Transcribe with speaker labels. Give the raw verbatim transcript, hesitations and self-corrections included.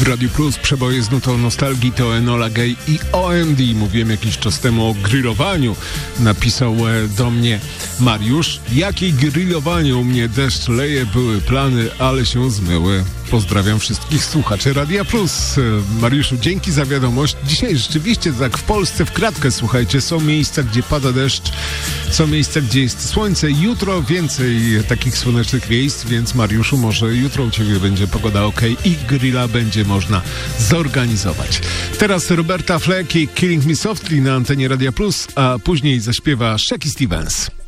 Speaker 1: W Radiu Plus przeboje z nutą nostalgii to Enola Gay i O M D. Mówiłem jakiś czas temu o grillowaniu. Napisał do mnie Mariusz. Jakie grillowanie? U mnie deszcz leje, były plany, ale się zmyły. Pozdrawiam wszystkich słuchaczy Radia Plus. Mariuszu, dzięki za wiadomość. Dzisiaj rzeczywiście tak w Polsce w kratkę, słuchajcie, są miejsca, gdzie pada deszcz, są miejsca, gdzie jest słońce. Jutro więcej takich słonecznych miejsc, więc Mariuszu, może jutro u Ciebie będzie pogoda ok i grilla będzie można zorganizować. Teraz Roberta Fleck i Killing Me Softly na antenie Radia Plus, a później zaśpiewa Shaky Stevens.